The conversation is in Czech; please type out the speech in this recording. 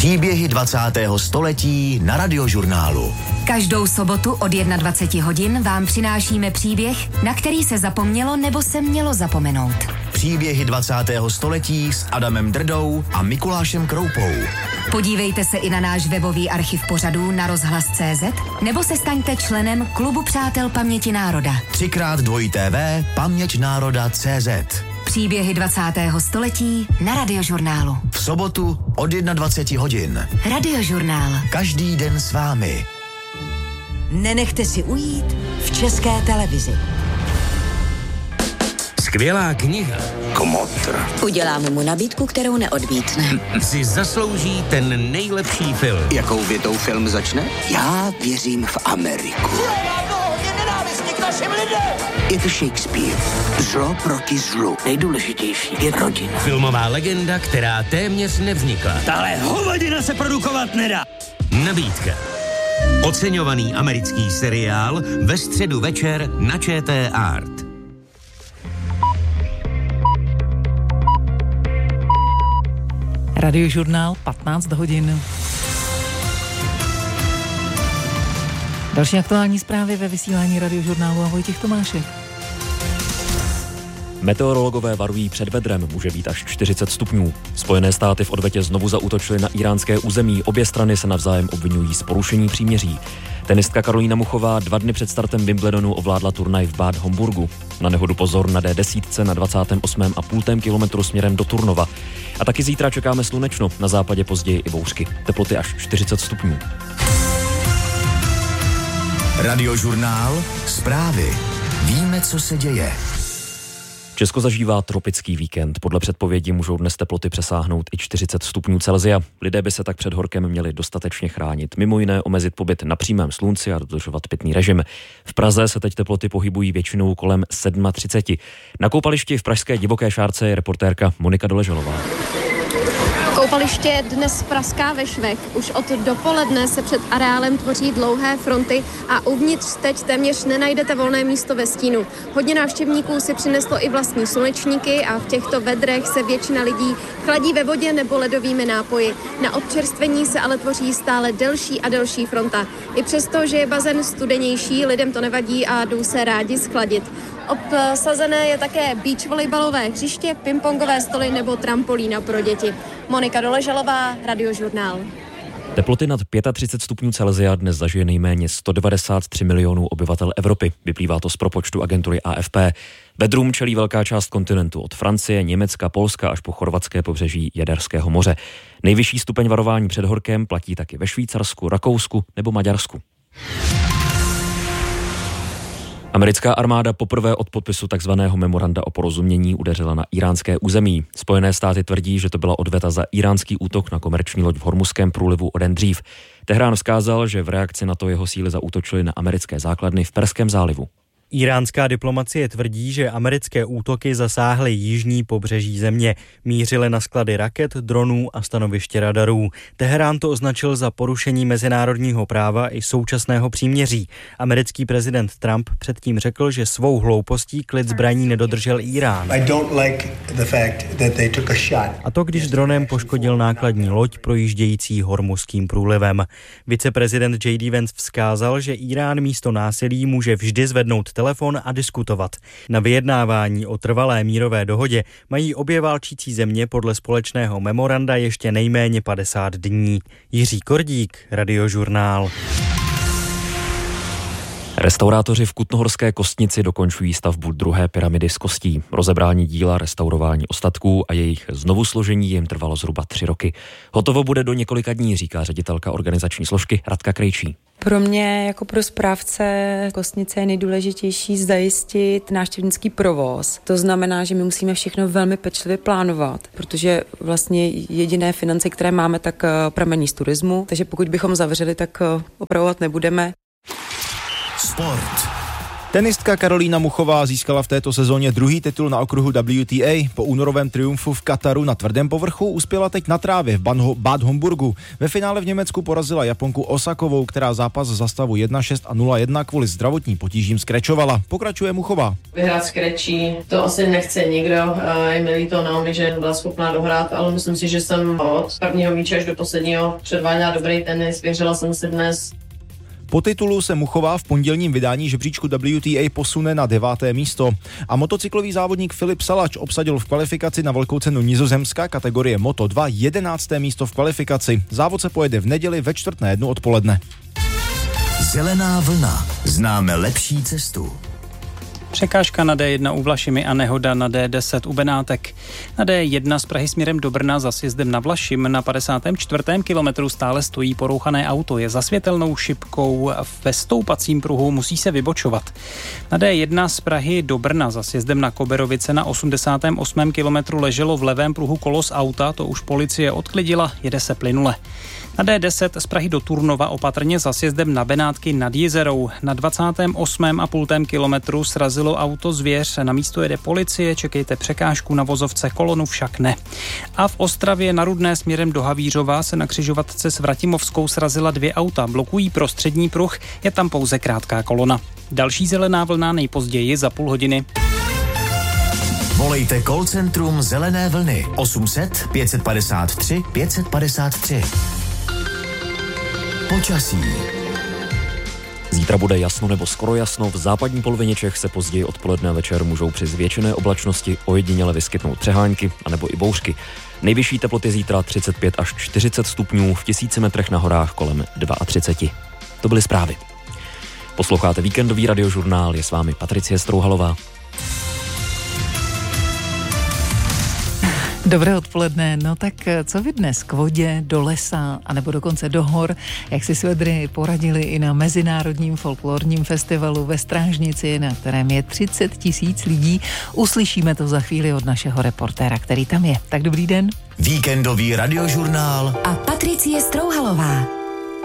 Příběhy 20. století na Radiožurnálu. Každou sobotu od 21 hodin vám přinášíme příběh, na který se zapomnělo nebo se mělo zapomenout. Příběhy 20. století s Adamem Drdou a Mikulášem Kroupou. Podívejte se i na náš webový archiv pořadů na rozhlas.cz nebo se staňte členem Klubu přátel paměti národa. 3x2 paměťnároda.cz. Příběhy 20. století na Radiožurnálu. V sobotu od 21 hodin. Radiožurnál. Každý den s vámi. Nenechte si ujít v České televizi. Skvělá kniha. Komotr. Udělám mu nabídku, kterou neodmítne. Si zaslouží ten nejlepší film. Jakou větou film začne? Já věřím v Ameriku. Je to Shakespeare. Zlo proti zlu. Nejdůležitější je rodina. Filmová legenda, která téměř nevznikla. Tahle hovadina se produkovat nedá. Nabídka. Oceňovaný americký seriál ve středu večer na ČT Art. Radiožurnál 15 hodin. Další aktuální zprávy ve vysílání Radiožurnálu a Vojtěch Tomášek. Meteorologové varují před vedrem, může být až 40 stupňů. Spojené státy v odvetě znovu zaútočily na íránské území, obě strany se navzájem obvinují z porušení příměří. Tenistka Karolína Muchová 2 dny před startem Wimbledonu ovládla turnaj v Bad Homburgu. Na nehodu pozor na D10 na 28,5 kilometru směrem do Turnova. A taky zítra čekáme slunečno, na západě později i bouřky. Teploty až 40 stupňů. Radiožurnál. Zprávy. Víme, co se děje. Česko zažívá tropický víkend. Podle předpovědi můžou dnes teploty přesáhnout i 40 stupňů Celsia. Lidé by se tak před horkem měli dostatečně chránit. Mimo jiné omezit pobyt na přímém slunci a dodržovat pitný režim. V Praze se teď teploty pohybují většinou kolem 37. Na koupališti v pražské Divoké šárce je reportérka Monika Doležalová. Koupaliště dnes praská ve švech. Už od dopoledne se před areálem tvoří dlouhé fronty a uvnitř teď téměř nenajdete volné místo ve stínu. Hodně návštěvníků si přineslo i vlastní slunečníky a v těchto vedrech se většina lidí chladí ve vodě nebo ledovými nápoji. Na občerstvení se ale tvoří stále delší a delší fronta. I přesto, že je bazén studenější, lidem to nevadí a jdou se rádi schladit. Obsazené je také beach volejbalové hřiště, pingpongové stoly nebo trampolína pro děti. Monika Doležalová, Radiožurnál. Teploty nad 35 stupňů Celsia dnes zažije nejméně 193 milionů obyvatel Evropy. Vyplývá to z propočtu agentury AFP. Vedrům čelí velká část kontinentu od Francie, Německa, Polska až po chorvatské pobřeží Jaderského moře. Nejvyšší stupeň varování před horkem platí taky ve Švýcarsku, Rakousku nebo Maďarsku. Americká armáda poprvé od podpisu takzvaného memoranda o porozumění udeřila na íránské území. Spojené státy tvrdí, že to byla odveta za íránský útok na komerční loď v Hormuzském průlivu o den dřív. Tehrán vzkázal, že v reakci na to jeho síly zaútočily na americké základny v Perském zálivu. Iránská diplomacie tvrdí, že americké útoky zasáhly jižní pobřeží země. Mířily na sklady raket, dronů a stanoviště radarů. Teherán to označil za porušení mezinárodního práva i současného příměří. Americký prezident Trump předtím řekl, že svou hloupostí klid zbraní nedodržel Irán. A to, když dronem poškodil nákladní loď projíždějící Hormuzským průlivem. Viceprezident J.D. Vance vzkázal, že Irán místo násilí může vždy zvednout telefon a diskutovat. Na vyjednávání o trvalé mírové dohodě mají obě válčící země podle společného memoranda ještě nejméně 50 dní. Jiří Kordík, Radiožurnál. Restaurátoři v Kutnohorské Kostnici dokončují stavbu druhé pyramidy z kostí. Rozebrání díla, restaurování ostatků a jejich znovusložení jim trvalo zhruba 3 roky. Hotovo bude do několika dní, říká ředitelka organizační složky Radka Krejčí. Pro mě jako pro správce kostnice je nejdůležitější zajistit návštěvnický provoz. To znamená, že my musíme všechno velmi pečlivě plánovat, protože vlastně jediné finance, které máme, tak pramení z turismu, takže pokud bychom zavřeli, tak opravovat nebudeme. Sport. Tenistka Karolína Muchová získala v této sezóně druhý titul na okruhu WTA. Po únorovém triumfu v Kataru na tvrdém povrchu uspěla teď na trávě v Bad Homburgu. Ve finále v Německu porazila Japonku Osakovou, která zápas za stavu 1-6 a 0-1 kvůli zdravotním potížím skrečovala. Pokračuje Muchová. Vyhrát skrečí, to asi nechce nikdo. Je mi líto Naomi, že byla schopná dohrát, ale myslím si, že jsem od prvního míče až do posledního předváděla dobrý tenis. Věřila jsem si dnes. Po titulu se Muchová v pondělním vydání žebříčku WTA posune na 9. místo. A motocyklový závodník Filip Salač obsadil v kvalifikaci na velkou cenu Nizozemska kategorie Moto2 11. místo v kvalifikaci. Závod se pojede v neděli ve 1:45 odpoledne. Zelená vlna. Známe lepší cestu. Překážka na D1 u Vlašimi a nehoda na D10 u Benátek. Na D1 z Prahy směrem do Brna za sjezdem na Vlašim na 54. kilometru stále stojí porouchané auto. Je za světelnou šipkou ve stoupacím pruhu, musí se vybočovat. Na D1 z Prahy do Brna za sjezdem na Koberovice na 88. kilometru leželo v levém pruhu kolo z auta, to už policie odklidila, jede se plynule. Na D10 z Prahy do Turnova opatrně za sjezdem na Benátky nad Jizerou. Na 28,5 kilometru srazilo auto zvěř. Na místo jede policie, čekejte překážku na vozovce, kolonu však ne. A v Ostravě na Rudné směrem do Havířova se na křižovatce s Vratimovskou srazila 2 auta. Blokují prostřední pruh, je tam pouze krátká kolona. Další zelená vlna nejpozději za půl hodiny. Volejte call centrum Zelené vlny 800 553 553. Počasí. Zítra bude jasno nebo skoro jasno, v západní polovině Čech se později odpoledne a večer můžou při zvětšené oblačnosti ojediněle vyskytnout přehánky anebo i bouřky. Nejvyšší teploty zítra 35 až 40 stupňů, v 1000 metrech na horách kolem 32. To byly zprávy. Posloucháte víkendový radiožurnál, je s vámi Patricie Strouhalová. Dobré odpoledne. No tak co vy dnes k vodě, do lesa, anebo dokonce do hor? Jak si Svedry poradili i na Mezinárodním folklorním festivalu ve Strážnici, na kterém je 30 000 lidí. Uslyšíme to za chvíli od našeho reportéra, který tam je. Tak dobrý den. Víkendový radiožurnál a Patricie Strouhalová.